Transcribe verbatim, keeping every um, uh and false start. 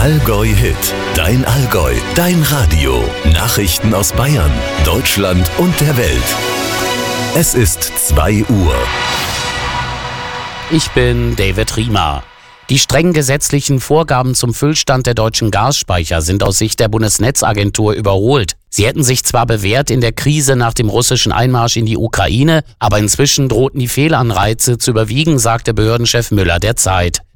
Allgäu Hit, dein Allgäu, dein Radio. Nachrichten aus Bayern, Deutschland und der Welt. Es ist zwei Uhr. Ich bin David Riemer. Die strengen gesetzlichen Vorgaben zum Füllstand der deutschen Gasspeicher sind aus Sicht der Bundesnetzagentur überholt. Sie hätten sich zwar bewährt in der Krise nach dem russischen Einmarsch in die Ukraine, aber inzwischen drohten die Fehlanreize zu überwiegen, sagte Behördenchef Müller der Zeit.